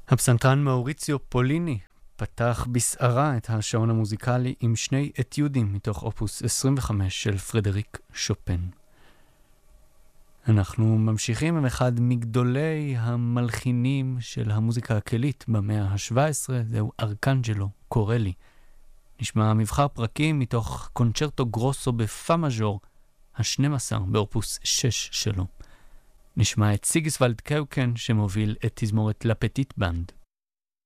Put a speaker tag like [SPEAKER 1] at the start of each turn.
[SPEAKER 1] הפסנתרן מאוריציו פוליני פתח בסערה את השעון המוזיקלי עם שני אתיודים מתוך אופוס 25 של פרדריק שופן. אנחנו ממשיכים עם אחד מגדולי המלחינים של המוזיקה הקלית במאה ה-17, זהו ארקנג'לו קורלי. נשמע מבחר פרקים מתוך קונצ'רטו גרוסו בפא מז'ור, ה-12 באופוס 6 שלו. נשמע את סיגיסוולד קאוקן שמוביל את תזמורת לפטיט בנד.